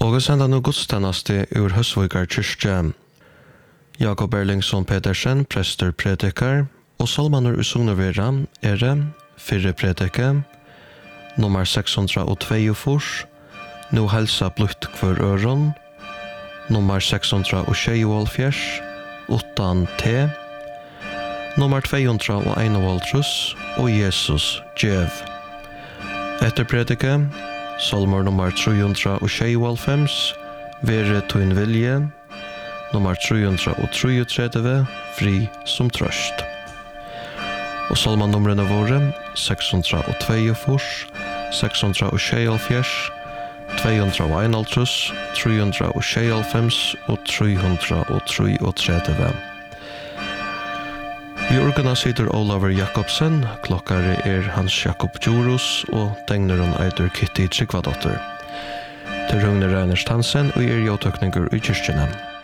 Og senda nu gudstjeneste ur Høsvikar kyrkje. Jakob Erlingsson Pedersen, prester predikar, og salmanur usugnavera fyrre predike, nummer 642, nu helsa blutt kvar øron, nummer 676, 8T, nummer 251, og Jesus djev. Etter predike, salmer nummer 326, Vere tuin vilje, nummer 333, Fri som trøst. Og salmanumrene våre, 642, 676, 251, 396 og 333. Vi organiserer Olaver Jakobsen, klokkare Hans Jakob Djurus og tegneron eitur Kitty Tryggvadotter. Til Rugner Reiners Tansen og jotøkninger i kyrkjene.